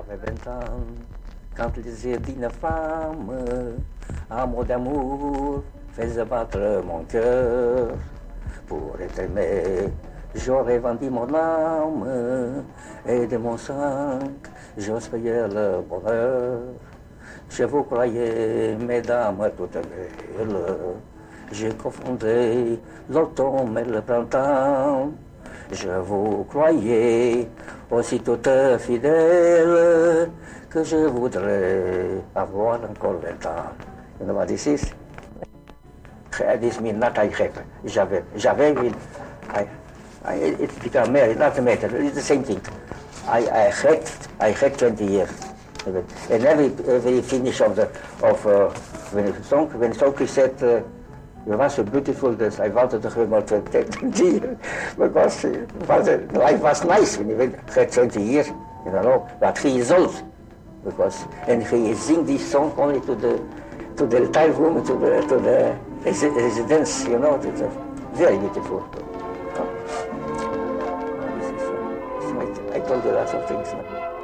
J'avais 20 ans quand les yeux d'une femme, un mot d'amour faisait battre mon cœur. Pour être aimé, j'aurais vendu mon âme et de mon sang, j'ose payer le bonheur. Je vous croyais, mesdames, toutes belles. J'ai confondu l'automne et le printemps. Je vous croyais aussi toute fidèle que je voudrais avoir encore le temps. You know what this is? This means not I have. J'avais, it's become married, not a matter, it's the same thing. I had 20 years. And every finish of when the song is said, you was so beautiful that I wanted to have more 20 years because life was nice when you had 20 years, you know. But he is old and he sing this song only to the retired woman, to the residence, you know. It's very beautiful. I told you lots of things.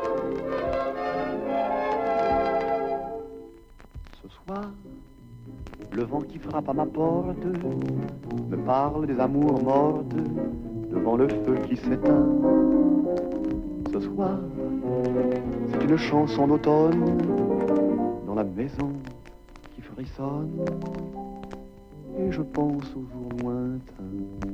Ce soir, le vent qui frappe à ma porte me parle des amours mortes devant le feu qui s'éteint. Ce soir, c'est une chanson d'automne dans la maison qui frissonne et je pense aux jours lointains.